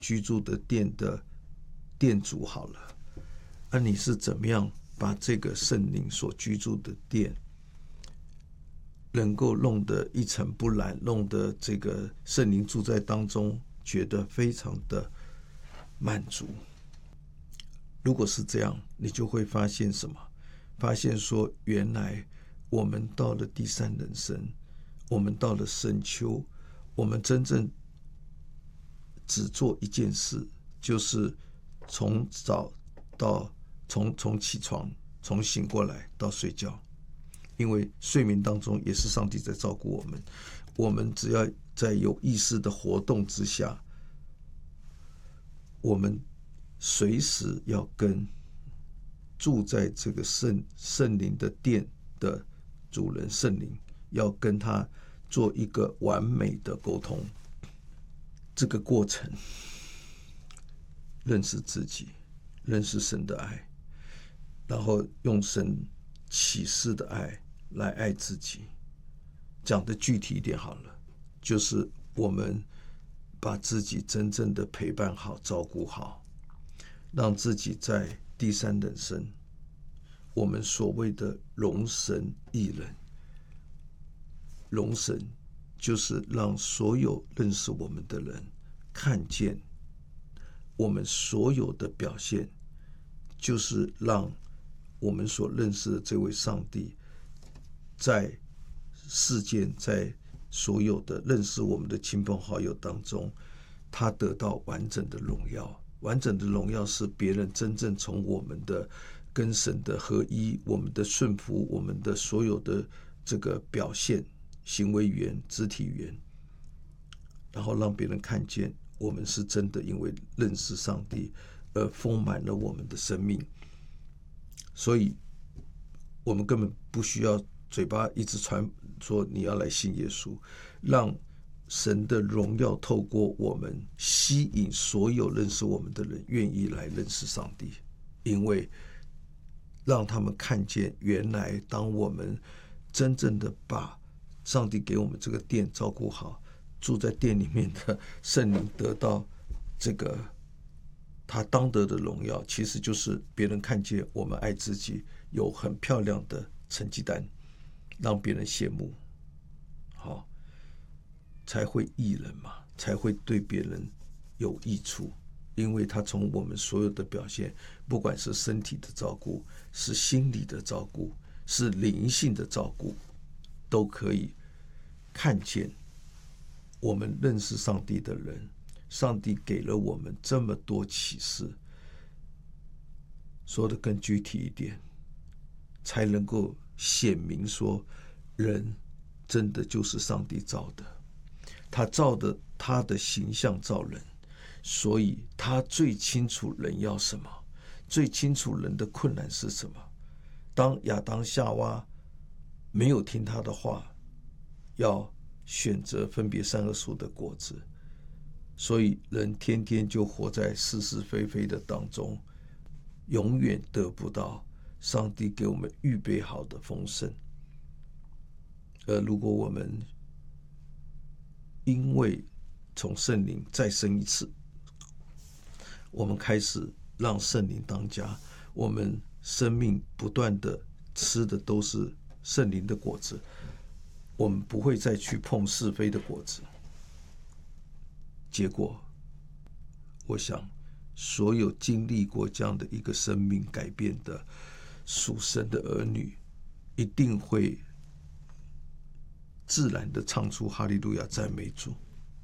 居住的殿的殿主好了，你是怎么样把这个圣灵所居住的殿能够弄得一尘不染，弄得这个圣灵住在当中觉得非常的满足。如果是这样，你就会发现什么？发现说，原来我们到了第三人生，我们到了深秋，我们真正只做一件事，就是从早到从起床，从醒过来到睡觉。因为睡眠当中也是上帝在照顾我们，我们只要在有意识的活动之下，我们随时要跟住在这个圣灵的殿的主人圣灵，要跟他做一个完美的沟通。这个过程，认识自己，认识神的爱，然后用神启示的爱来爱自己。讲的具体一点好了，就是我们把自己真正的陪伴好，照顾好，让自己在第三人生，我们所谓的容神益人。容神就是让所有认识我们的人看见我们所有的表现，就是让我们所认识的这位上帝在世间，在所有的认识我们的亲朋好友当中，他得到完整的荣耀。完整的荣耀是别人真正从我们的跟神的合一，我们的顺服，我们的所有的这个表现，行为语言、肢体语言，然后让别人看见我们是真的因为认识上帝而丰满了我们的生命。所以我们根本不需要嘴巴一直传说你要来信耶稣，让神的荣耀透过我们吸引所有认识我们的人愿意来认识上帝。因为让他们看见，原来当我们真正的把上帝给我们这个殿照顾好，住在殿里面的圣灵得到这个他当得的荣耀，其实就是别人看见我们爱自己有很漂亮的成绩单，让别人羡慕，好，才会益人嘛，才会对别人有益处。因为他从我们所有的表现，不管是身体的照顾，是心理的照顾，是灵性的照顾，都可以看见我们认识上帝的人，上帝给了我们这么多启示。说的更具体一点，才能够显明说，人真的就是上帝造的，他造的他的形象造人，所以他最清楚人要什么，最清楚人的困难是什么。当亚当夏娃没有听他的话，要选择分别善恶树的果子，所以人天天就活在是是非非的当中，永远得不到上帝给我们预备好的丰盛。而如果我们因为从圣灵再生一次，我们开始让圣灵当家，我们生命不断的吃的都是圣灵的果子，我们不会再去碰是非的果子。结果我想所有经历过这样的一个生命改变的属神的儿女，一定会自然的唱出哈利路亚赞美主。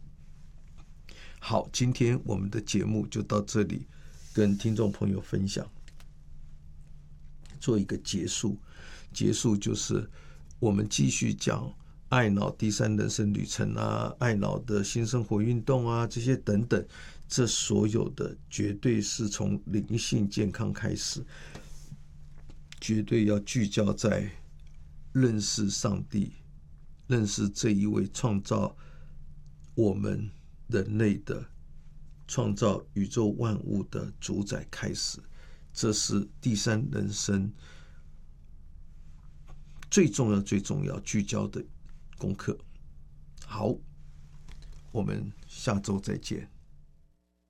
好，今天我们的节目就到这里，跟听众朋友分享，做一个结束。结束就是我们继续讲爱脑第三人生旅程啊，爱脑的新生活运动啊，这些等等，这所有的绝对是从灵性健康开始，绝对要聚焦在认识上帝，认识这一位创造我们人类的，创造宇宙万物的主宰开始。这是第三人生最重要最重要聚焦的功课。好，我们下周再见。